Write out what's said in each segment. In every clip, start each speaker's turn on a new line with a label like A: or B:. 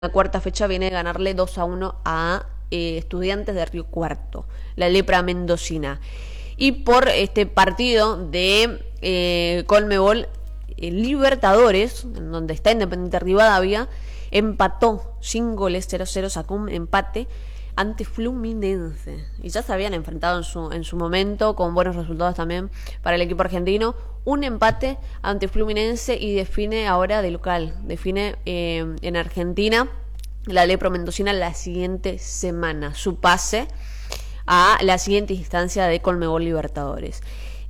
A: la cuarta fecha viene de ganarle 2-1 a Estudiantes de Río Cuarto, la lepra mendocina. Y por este partido de Conmebol Libertadores, en donde está Independiente Rivadavia, empató sin goles, 0-0, sacó un empate ante Fluminense. Y ya se habían enfrentado en su momento, con buenos resultados también para el equipo argentino. Un empate ante Fluminense y define ahora de local, define en Argentina la lepra mendocina la siguiente semana, su pase a la siguiente instancia de Conmebol Libertadores.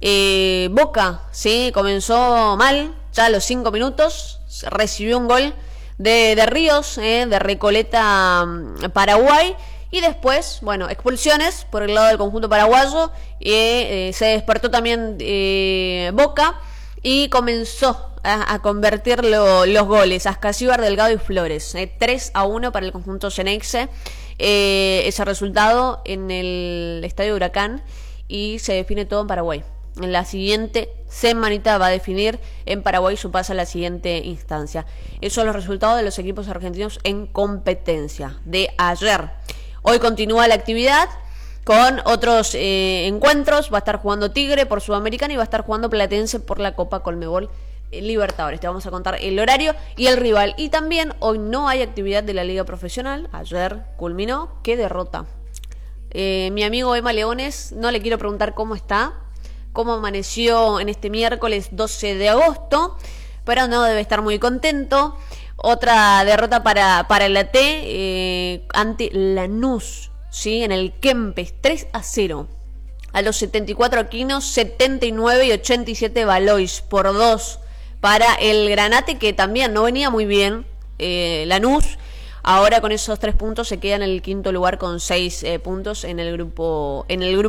A: Boca, sí, comenzó mal, ya a los 5 minutos, recibió un gol de Ríos, de Recoleta, Paraguay, y después, bueno, expulsiones por el lado del conjunto paraguayo, se despertó también Boca y comenzó a convertir los goles, Ascasíbar, Delgado y Flores, 3-1 para el conjunto Xeneize, ese resultado en el Estadio Huracán, y se define todo en Paraguay. En la siguiente semanita va a definir en Paraguay su paso a la siguiente instancia. Esos son los resultados de los equipos argentinos en competencia de ayer. Hoy continúa la actividad con otros encuentros. Va a estar jugando Tigre por Sudamericana y va a estar jugando Platense por la Copa Conmebol Libertadores. Te vamos a contar el horario y el rival. Y también hoy no hay actividad de la Liga Profesional. Ayer culminó. ¡Qué derrota! Mi amigo Emma Leones, no le quiero preguntar cómo está, cómo amaneció en este miércoles 12 de agosto, pero no debe estar muy contento. Otra derrota para la T ante Lanús, ¿sí? En el Kempes, 3-0. A los 74 Aquinos, 79 y 87 Valois, por 2 para el Granate, que también no venía muy bien. Lanús, ahora con esos 3 puntos se queda en el quinto lugar con 6 puntos en el grupo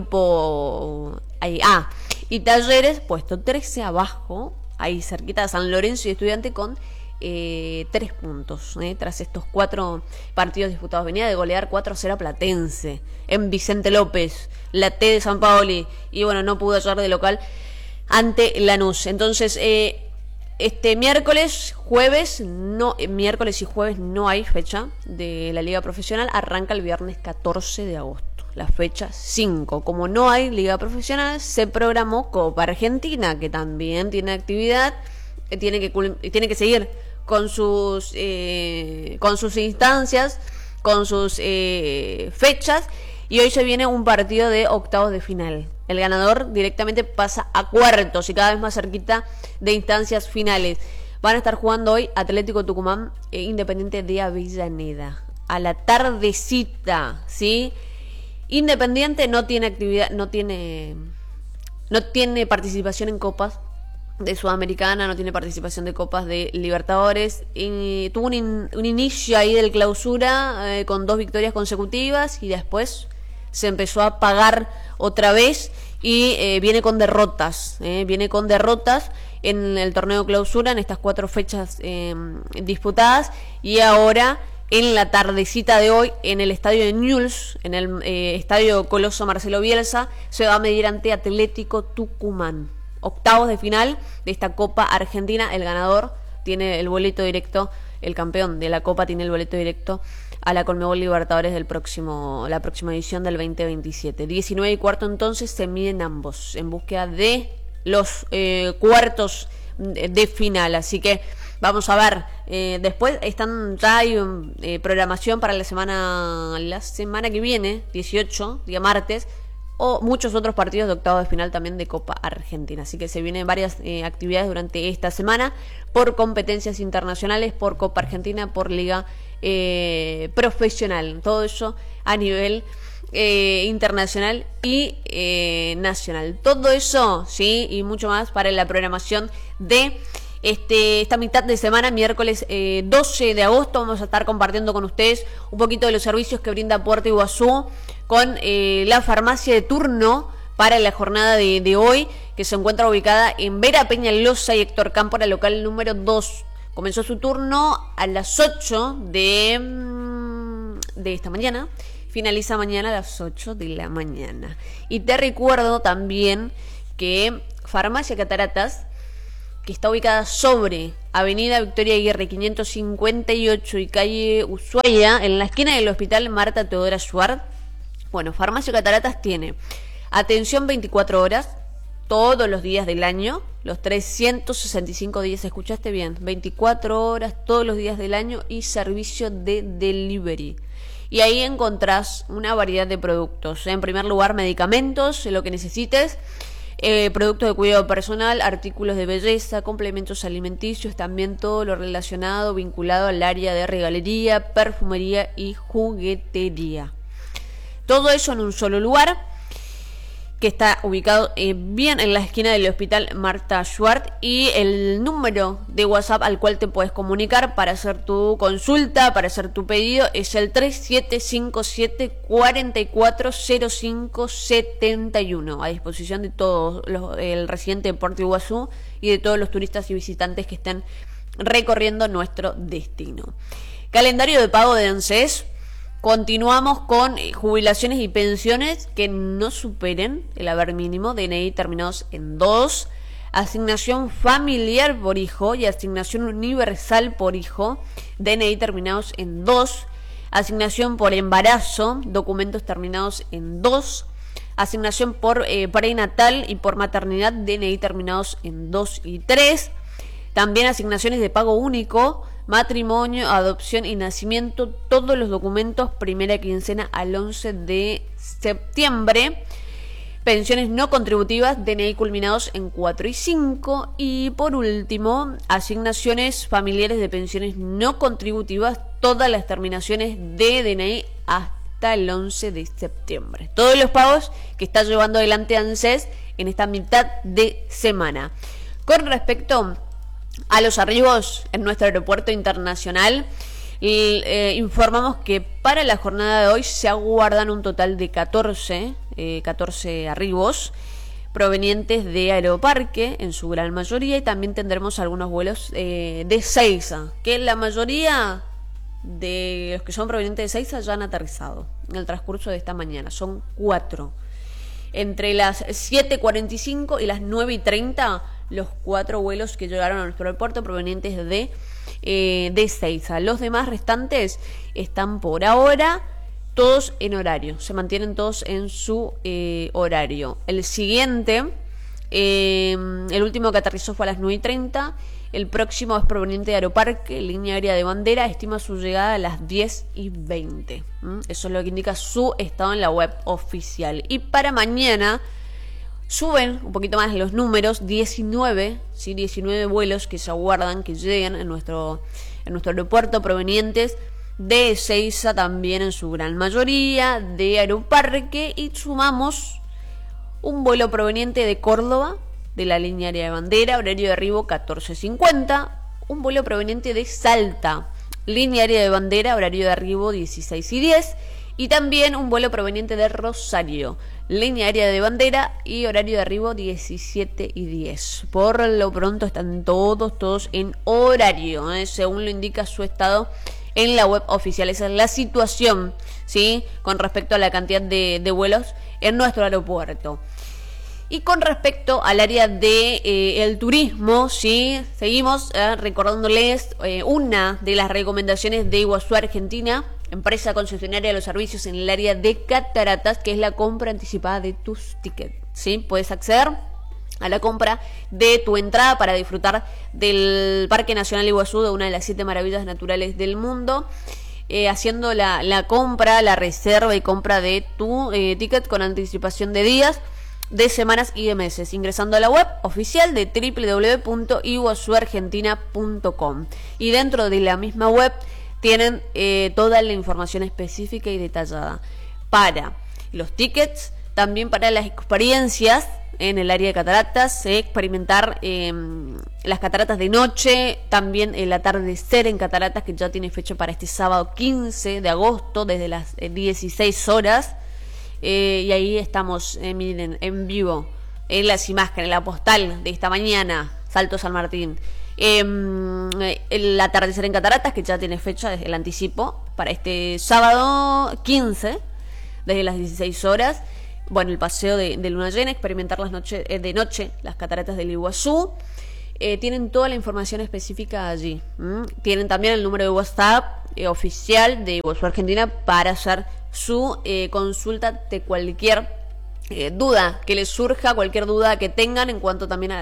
A: A. Y Talleres, puesto 13 abajo, ahí cerquita de San Lorenzo y Estudiante con 3 puntos, tras estos 4 partidos disputados. Venía de golear 4-0 a Platense en Vicente López, la T de San Paoli, y bueno, no pudo hallar de local ante Lanús. Entonces, este miércoles y jueves no hay fecha de la Liga Profesional, arranca el viernes 14 de agosto. La fecha 5. Como no hay Liga Profesional, se programó Copa Argentina, que también tiene actividad, tiene que seguir con sus instancias, con sus fechas, y hoy se viene un partido de octavos de final. El ganador directamente pasa a cuartos y cada vez más cerquita de instancias finales. Van a estar jugando hoy Atlético Tucumán e Independiente de Avellaneda a la tardecita, ¿sí? Independiente no tiene actividad, no tiene participación en copas de Sudamericana, no tiene participación de copas de Libertadores, y tuvo un inicio ahí del clausura con 2 victorias consecutivas y después se empezó a apagar otra vez y viene con derrotas en el torneo clausura, en estas 4 fechas disputadas, y ahora en la tardecita de hoy, en el estadio de Newell's, en el estadio Coloso Marcelo Bielsa, se va a medir ante Atlético Tucumán. Octavos de final de esta Copa Argentina. El ganador tiene el boleto directo, el campeón de la Copa tiene el boleto directo a la Conmebol Libertadores la próxima edición del 2027. 19 y cuarto entonces se miden ambos en búsqueda de los cuartos de final. Así que vamos a ver. Después ya hay programación para la semana que viene, 18, día martes, o muchos otros partidos de octavos de final también de Copa Argentina. Así que se vienen varias actividades durante esta semana por competencias internacionales, por Copa Argentina, por Liga Profesional. Todo eso a nivel internacional y nacional. Todo eso, sí, y mucho más para la programación de esta mitad de semana, miércoles 12 de agosto. Vamos a estar compartiendo con ustedes un poquito de los servicios que brinda Puerto Iguazú con la farmacia de turno para la jornada de hoy, que se encuentra ubicada en Vera Peñalosa y Héctor Cámpora, local número 2. Comenzó su turno a las 8 de esta mañana, finaliza mañana a las 8 de la mañana. Y te recuerdo también que Farmacia Cataratas que está ubicada sobre Avenida Victoria Aguirre 558 y calle Ushuaia, en la esquina del Hospital Marta Teodora Schwartz. Bueno, Farmacia Cataratas tiene atención 24 horas, todos los días del año, los 365 días, ¿escuchaste bien? 24 horas, todos los días del año, y servicio de delivery. Y ahí encontrás una variedad de productos. En primer lugar, medicamentos, lo que necesites, productos de cuidado personal, artículos de belleza, complementos alimenticios, también todo lo relacionado, vinculado al área de regalería, perfumería y juguetería. Todo eso en un solo lugar, que está ubicado bien en la esquina del Hospital Marta Schwartz, y el número de WhatsApp al cual te puedes comunicar para hacer tu consulta, para hacer tu pedido, es el 3757-440571, a disposición de todos el residente de Puerto Iguazú y de todos los turistas y visitantes que estén recorriendo nuestro destino. Calendario de pago de ANSES. Continuamos con jubilaciones y pensiones que no superen el haber mínimo, DNI terminados en 2, asignación familiar por hijo y asignación universal por hijo, DNI terminados en 2, asignación por embarazo, documentos terminados en 2, asignación por prenatal y por maternidad, DNI terminados en 2 y 3, también asignaciones de pago único, matrimonio, adopción y nacimiento, todos los documentos primera quincena al 11 de septiembre. Pensiones no contributivas, DNI culminados en 4 y 5. Y por último, asignaciones familiares de pensiones no contributivas, todas las terminaciones de DNI hasta el 11 de septiembre. Todos los pagos que está llevando adelante ANSES en esta mitad de semana. Con respecto a los arribos en nuestro aeropuerto internacional, informamos que para la jornada de hoy se aguardan un total de 14 arribos provenientes de Aeroparque en su gran mayoría, y también tendremos algunos vuelos de Ezeiza, que la mayoría de los que son provenientes de Ezeiza ya han aterrizado en el transcurso de esta mañana. Son 4. Entre las 7:45 y las 9:30, los 4 vuelos que llegaron a nuestro aeropuerto provenientes de Ezeiza. Los demás restantes están por ahora todos en horario, se mantienen todos en su horario. El siguiente, el último que aterrizó fue a las 9:30. El próximo es proveniente de Aeroparque, línea aérea de bandera, estima su llegada a las 10:20. Eso es lo que indica su estado en la web oficial. Y para mañana suben un poquito más los números, 19 vuelos que se aguardan que lleguen en nuestro aeropuerto, provenientes de Ezeiza también en su gran mayoría, de Aeroparque, y sumamos un vuelo proveniente de Córdoba, de la línea aérea de bandera, horario de arribo 14:50, un vuelo proveniente de Salta, línea aérea de bandera, horario de arribo 16:10, y también un vuelo proveniente de Rosario, línea aérea de bandera y horario de arribo 17:10. Por lo pronto están todos en horario, según lo indica su estado en la web oficial. Esa es la situación, ¿sí?, con respecto a la cantidad de vuelos en nuestro aeropuerto. Y con respecto al área de el turismo, ¿sí?, seguimos recordándoles una de las recomendaciones de Iguazú Argentina, empresa concesionaria de los servicios en el área de cataratas, que es la compra anticipada de tus tickets, ¿sí? Puedes acceder a la compra de tu entrada para disfrutar del Parque Nacional Iguazú, de una de las 7 maravillas naturales del mundo, haciendo la compra, la reserva y compra de tu ticket con anticipación de días, de semanas y de meses, ingresando a la web oficial de www.iguazuargentina.com. Y dentro de la misma web tienen toda la información específica y detallada para los tickets, también para las experiencias en el área de cataratas, experimentar las cataratas de noche, también el atardecer en cataratas, que ya tiene fecha para este sábado 15 de agosto desde las 16 horas. Y ahí estamos, miren, en vivo, en las imágenes, la postal de esta mañana, Salto San Martín. El atardecer en cataratas, que ya tiene fecha desde el anticipo para este sábado 15 desde las 16 horas. Bueno, el paseo de luna llena, experimentar de noche las cataratas del Iguazú. tienen toda la información específica allí. Tienen también el número de WhatsApp oficial de Iguazú Argentina para hacer su consulta de cualquier duda que les surja, cualquier duda que tengan en cuanto también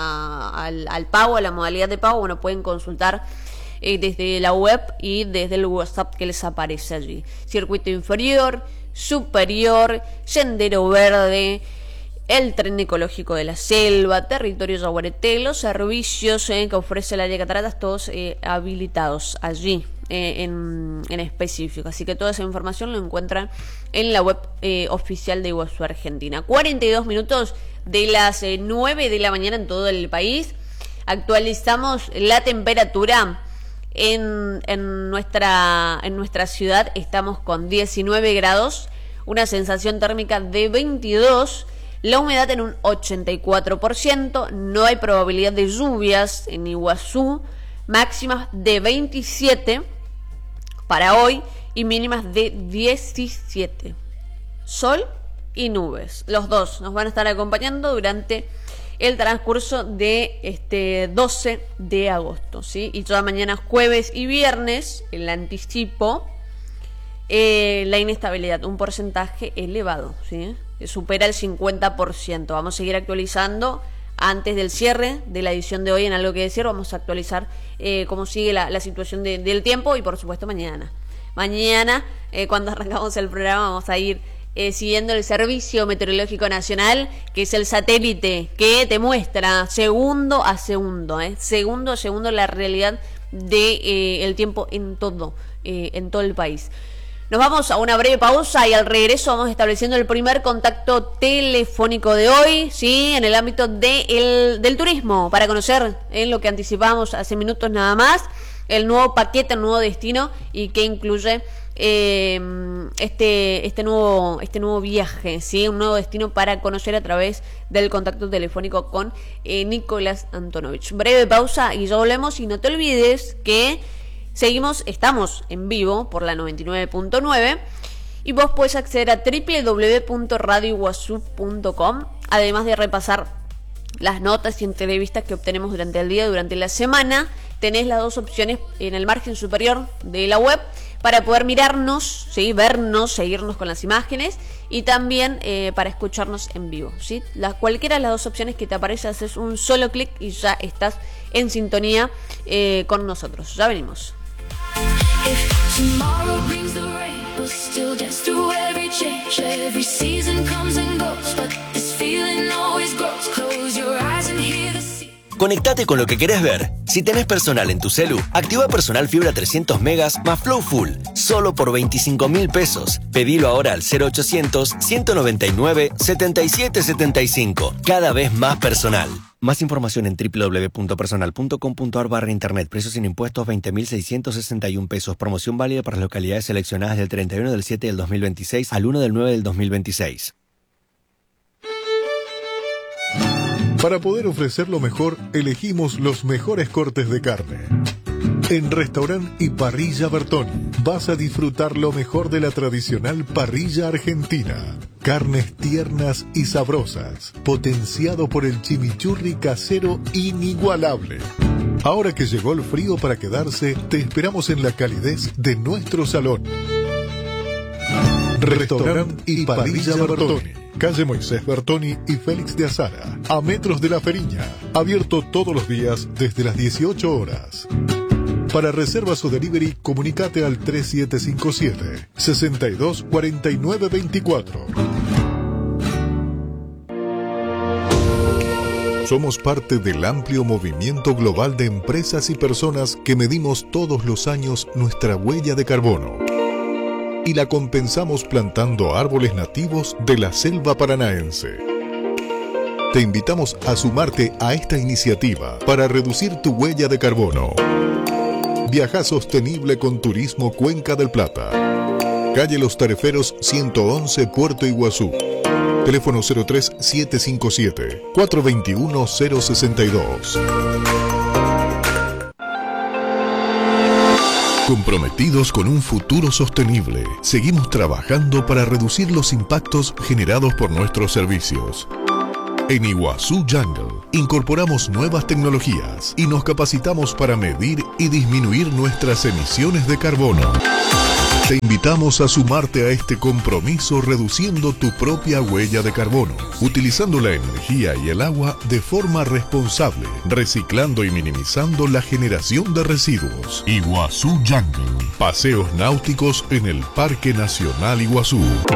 A: al pago, a la modalidad de pago. Bueno, pueden consultar desde la web y desde el WhatsApp que les aparece allí. Circuito inferior, superior, sendero verde, el tren ecológico de la selva, territorio yaguareté, los servicios que ofrece la de Cataratas, todos habilitados allí en específico. Así que toda esa información lo encuentran en la web oficial de Iguazú Argentina. 42 minutos de las 9 de la mañana en todo el país. Actualizamos la temperatura en nuestra ciudad. Estamos con 19 grados, una sensación térmica de 22. La humedad en un 84%, no hay probabilidad de lluvias en Iguazú, máximas de 27 para hoy y mínimas de 17. Sol y nubes, los dos nos van a estar acompañando durante el transcurso de este 12 de agosto, ¿sí? Y toda mañana, jueves y viernes, el anticipo, la inestabilidad, un porcentaje elevado, ¿sí? Supera el 50%. Vamos a seguir actualizando antes del cierre de la edición de hoy en Algo que Decir. Vamos a actualizar cómo sigue la situación del tiempo y por supuesto mañana. Mañana, cuando arrancamos el programa, vamos a ir siguiendo el Servicio Meteorológico Nacional, que es el satélite que te muestra segundo a segundo, segundo a segundo la realidad del tiempo en todo el país. Nos vamos a una breve pausa y al regreso vamos estableciendo el primer contacto telefónico de hoy, ¿sí? En el ámbito del turismo, para conocer lo que anticipábamos hace minutos nada más, el nuevo paquete, el nuevo destino y que incluye este nuevo viaje, ¿sí? Un nuevo destino para conocer a través del contacto telefónico con Nicolás Antonovich. Breve pausa y ya volvemos, y no te olvides que estamos en vivo por la 99.9 y vos podés acceder a www.radioiguazú.com, además de repasar las notas y entrevistas que obtenemos durante el día, durante la semana. Tenés las dos opciones en el margen superior de la web para poder mirarnos, ¿sí? Vernos, seguirnos con las imágenes y también para escucharnos en vivo, ¿sí? Cualquiera de las dos opciones que te aparece, haces un solo clic y ya estás en sintonía con nosotros. Ya venimos.
B: If tomorrow brings the rain, we'll still dance through every change. Every season comes and goes, but this feeling always grows. Close your eyes and hear the sea.
C: Conectate con lo que querés ver. Si tenés personal en tu celu, activa Personal Fibra 300 megas más Flow Full, solo por 25.000 pesos. Pedilo ahora al 0800-199-7775. Cada vez más personal. Más información en www.personal.com.ar/internet. Precios sin impuestos 20.661 pesos. Promoción válida para las localidades seleccionadas del 31 del 7 del 2026 al 1 del 9 del 2026.
D: Para poder ofrecer lo mejor, elegimos los mejores cortes de carne. En Restaurant y Parrilla Bertoni vas a disfrutar lo mejor de la tradicional parrilla argentina. Carnes tiernas y sabrosas, potenciado por el chimichurri casero inigualable. Ahora que llegó el frío para quedarse, te esperamos en la calidez de nuestro salón. Restaurant y Parrilla Bertoni, calle Moisés Bertoni y Félix de Azara, a metros de La Feriña, abierto todos los días desde las 18 horas. Para reservas o delivery, comunicate al 3757-624924. Somos parte del amplio movimiento global de empresas y personas que medimos todos los años nuestra huella de carbono y la compensamos plantando árboles nativos de la selva paranaense. Te invitamos a sumarte a esta iniciativa para reducir tu huella de carbono. Viaja sostenible con Turismo Cuenca del Plata. Calle Los Tareferos 111, Puerto Iguazú. Teléfono 037-421-062. Comprometidos con un futuro sostenible, seguimos trabajando para reducir los impactos generados por nuestros servicios. En Iguazú Jungle incorporamos nuevas tecnologías y nos capacitamos para medir y disminuir nuestras emisiones de carbono. Te invitamos a sumarte a este compromiso reduciendo tu propia huella de carbono, utilizando la energía y el agua de forma responsable, reciclando y minimizando la generación de residuos. Iguazú Jungle. Paseos náuticos en el Parque Nacional Iguazú.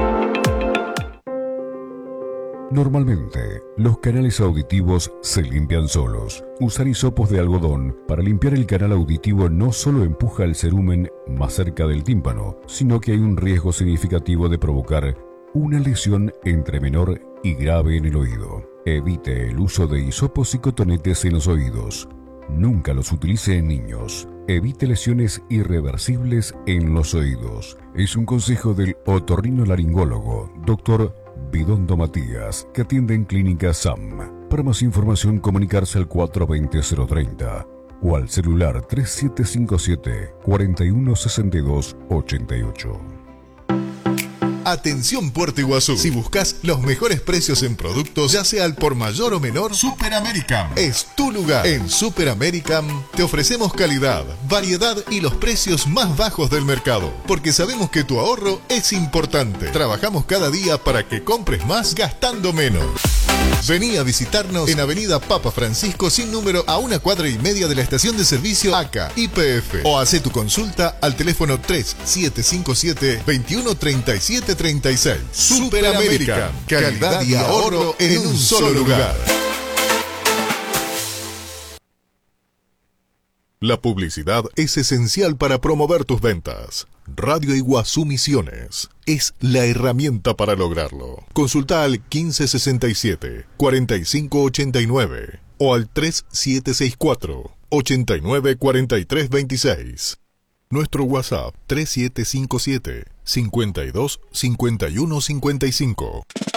E: Normalmente, los canales auditivos se limpian solos. Usar hisopos de algodón para limpiar el canal auditivo no solo empuja el cerumen más cerca del tímpano, sino que hay un riesgo significativo de provocar una lesión entre menor y grave en el oído. Evite el uso de hisopos y cotonetes en los oídos. Nunca los utilice en niños. Evite lesiones irreversibles en los oídos. Es un consejo del otorrinolaringólogo, Dr. Bidondo Matías, que atiende en Clínica SAM. Para más información, comunicarse al 420-030 o al celular 3757-416288.
D: Atención Puerto Iguazú. Si buscas los mejores precios en productos, ya sea al por mayor o menor, Super American es tu lugar. En Super American te ofrecemos calidad, variedad y los precios más bajos del mercado, porque sabemos que tu ahorro es importante. Trabajamos cada día para que compres más gastando menos. Vení a visitarnos en Avenida Papa Francisco sin número a 1,5 cuadras de la estación de servicio ACA YPF, o hace tu consulta al teléfono 3757-213736. Super American, calidad y ahorro en un solo lugar. La publicidad es esencial para promover tus ventas. Radio Iguazú Misiones es la herramienta para lograrlo. Consulta al 1567-4589 o al 3764-894326. Nuestro WhatsApp 3757-525155.